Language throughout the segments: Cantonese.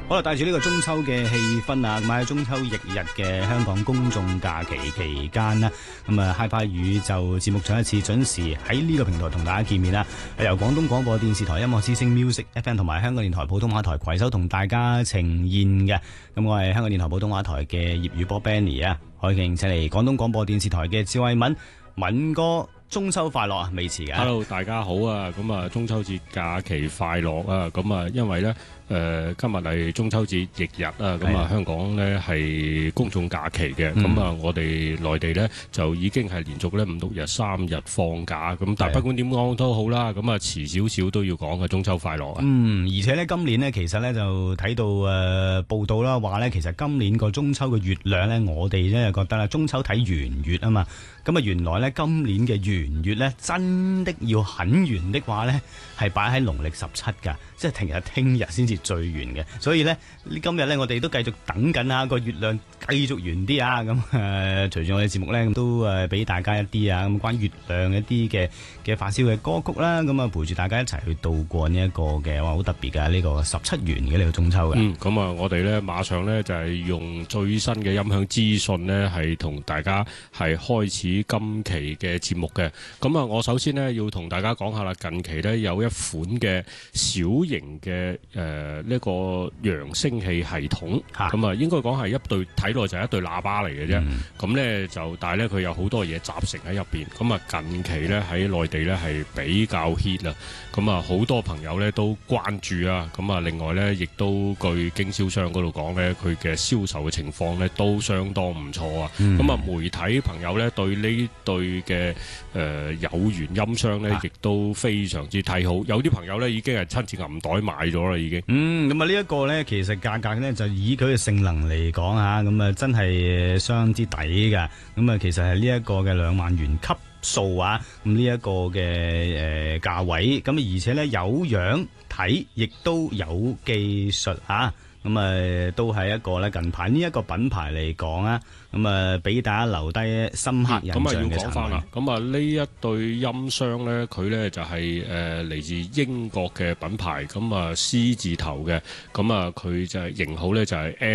好啦，帶住呢個中秋嘅氣氛啊，咁喺中秋翌日嘅香港公眾假期期間啦，咁啊 Hi-Fi 宇宙節目再一次準時喺呢個平台同大家見面啦。由廣東廣播電視台音樂之聲 Music FM 同埋香港電台普通話台攜手同大家呈現嘅。咁我係香港電台普通話台嘅葉宇波 Benny 啊，海慶請嚟廣東廣播電視台嘅趙慧敏哥。中秋快樂啊！未遲嘅。 Hello， 大家好啊！咁啊，中秋節假期快樂啊！咁啊，因為咧，今日係中秋節翌日啊，咁啊，香港咧係公眾假期嘅，咁啊，我哋內地咧就已經係連續咧5、6日3日放假，咁但係不管點講都好啦，咁啊遲少少都要講嘅中秋快樂啊！ 而且咧今年咧其實咧就睇到報道啦，話咧其實今年個中秋嘅月亮咧，我哋咧就覺得啦，中秋睇圓月啊嘛，咁啊原來咧今年嘅圓月咧真的要很圓的話咧，係擺喺農曆17㗎，即係聽日先至最圓嘅。所以咧今日咧我哋都繼續等緊啊個月亮繼續圓啲啊。咁隨住我哋節目咧都俾大家一啲啊咁關於月亮一啲嘅發燒嘅歌曲啦，咁啊陪住大家一齊去度過呢一個嘅好特別嘅呢個17圓嘅呢個中秋嘅。 咁啊我哋咧馬上咧就係用最新嘅音響資訊咧係同大家係開始今期嘅節目嘅。咁啊，我首先呢要同大家講下啦，近期呢有一款嘅小型嘅呢個揚聲器系統，咁啊應該講係一對睇落就係一對喇叭嚟嘅啫。咁呢就但係呢佢有好多嘢集成喺入邊。咁啊近期呢喺內地呢係比較 hit 啦。咁啊好多朋友呢都關注啊。咁啊另外呢亦都據經銷商嗰度講呢，佢嘅銷售嘅情況呢都相當唔錯啊。咁啊媒體朋友呢對呢對嘅有源音箱咧，亦都非常之睇好。有啲朋友咧已經係親自銀袋買咗啦，已經。 咁啊呢一個咧，其實價格咧就以佢嘅性能嚟講嚇，咁啊真係相當之抵㗎。咁啊其實係呢一個嘅2萬元級數啊，咁呢一個嘅價位，咁而且咧有樣睇，亦都有技術嚇。咁啊，都係一個咧近排呢一個品牌嚟講啊，咁啊俾大家留低深刻印象嘅產品。咁啊要講翻啦，咁啊呢一對音箱咧，佢咧就係嚟自英國嘅品牌，咁啊 C 字頭嘅，咁啊佢就係型號咧就係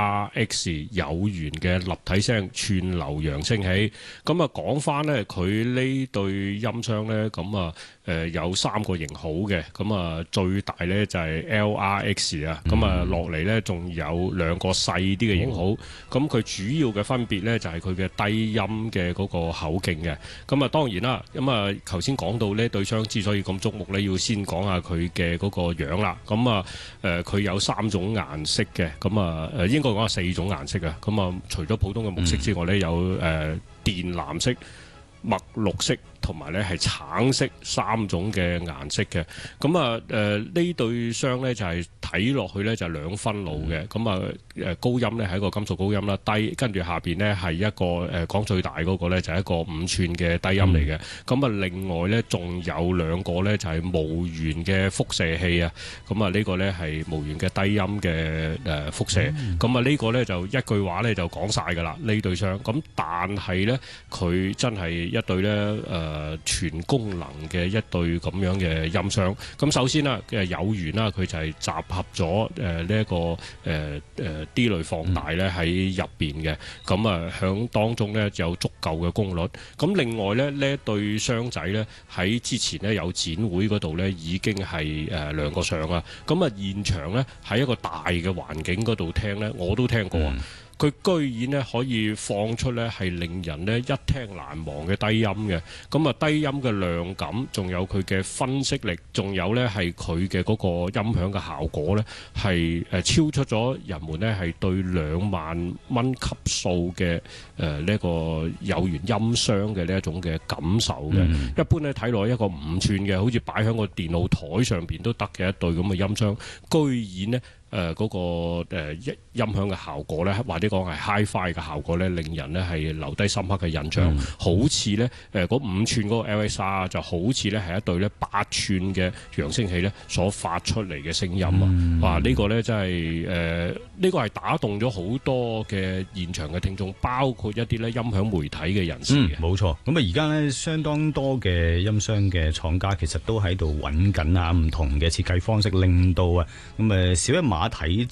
LRX 有源嘅立體聲串流揚聲器。咁啊講翻咧，佢呢對音箱咧，咁啊有3個型號嘅，咁啊最大咧就係 LRX 啊，咁啊落嚟咧仲有2個細啲嘅型號，咁佢主要嘅分別咧就係佢嘅低音嘅嗰個口徑嘅。咁啊當然啦，咁啊頭先講到呢對箱之所以咁矚目咧，要先講下佢嘅嗰個樣啦。咁啊佢有3種顏色嘅，咁啊應該講係4種顏色嘅。咁啊除咗普通嘅木色之外咧，有靛藍色、墨綠色同埋咧係橙色3種嘅顏色嘅。咁啊呢對箱咧就係睇落去咧就2分路嘅。咁啊高音咧係一個金屬高音啦，低跟住下邊咧係一個講最大嗰個咧就係一個5寸嘅低音嚟嘅。咁啊另外咧仲有2個咧就係無源嘅輻射器啊。咁啊呢個咧係無源嘅低音嘅輻射。咁啊呢個咧就一句話咧就講晒㗎啦呢對箱。咁但係咧佢真係一對咧全功能嘅一對咁樣嘅音箱。咁首先啦有源啦，佢就係集合咗呢一個D 類放大咧喺入邊嘅。咁啊響當中咧有足夠嘅功率。咁另外咧呢一對箱仔咧喺之前咧有展會嗰度咧已經係亮過相啊。咁啊現場咧喺一個大嘅環境嗰度聽咧，我都聽過啊。佢居然咧可以放出咧係令人咧一聽難忘嘅低音嘅。咁啊低音嘅亮感，仲有佢嘅分析力，仲有咧係佢嘅嗰個音響嘅效果咧係超出咗人們咧係對2萬蚊級數嘅呢個有源音箱嘅呢一種嘅感受嘅。一般咧睇落一個5寸嘅，好似擺喺個電腦台上邊都得嘅一對咁嘅音箱，居然咧嗰個音響嘅效果咧，或者講係 Hi-Fi 嘅效果咧，令人咧係留低深刻嘅印象。好似咧嗰5寸嗰個 LSR 就好似咧係一對咧8寸嘅揚聲器咧所發出嚟嘅聲音啊！哇！呢個咧真係呢個係打動咗好多嘅現場嘅聽眾，包括一啲咧音響媒體嘅人士嘅。 冇錯。咁啊而家咧相當多嘅音箱嘅廠家其實都喺度揾緊啊唔同嘅設計方式，令到啊咁少一碼體積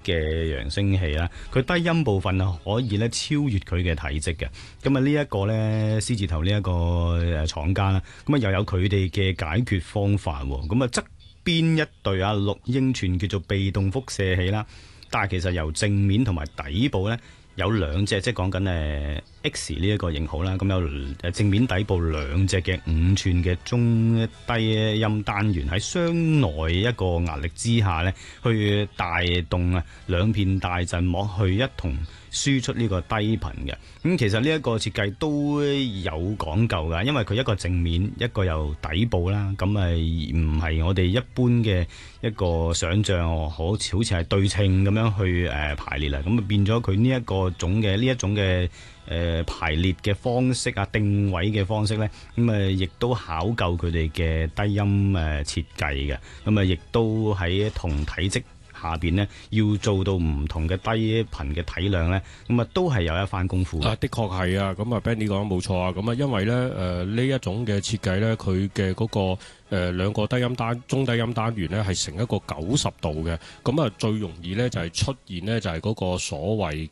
嘅揚聲器啦，佢低音部分可以咧超越佢嘅體積嘅。咁啊呢一個咧獅字頭呢一個廠家啦，咁啊又有佢哋嘅解決方法喎。咁啊側邊一對6英寸叫做被動輻射器啦，但係其實由正面同埋底部咧有兩隻，即係講緊X 呢一個型號啦，咁有正面底部兩隻嘅5寸嘅中低音單元喺箱內一個壓力之下咧，去帶動兩片大陣幕去一同輸出呢個低頻嘅。其實呢一個設計都有講究㗎，因為佢一個正面，一個又底部啦，咁唔係我哋一般嘅一個想像，好似係對稱咁樣去排列啦，咁變咗佢呢一個呢一種嘅排列嘅方式定位嘅方式呢，咁亦都考究佢哋嘅低音設計嘅，咁亦都喺同體積下邊呢，要做到唔同嘅低頻嘅體量呢，咁都係有一番功夫。 的確係啊，咁Benny 講得冇錯啊，咁因為咧呢一種嘅設計咧，佢嘅嗰個兩個中低音單元咧係成一個90度嘅，咁最容易咧就係出現咧就係嗰個所謂